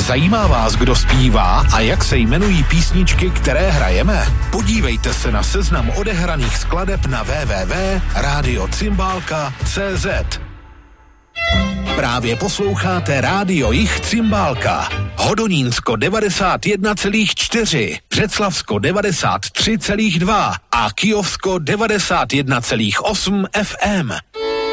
Zajímá vás, kdo zpívá a jak se jmenují písničky, které hrajeme? Podívejte se na seznam odehraných skladeb na www.radiocymbalka.cz. Právě posloucháte Rádio Jich Cymbálka. Hodonínsko 91,4, Břeclavsko 93,2 a Kyjovsko 91,8 FM.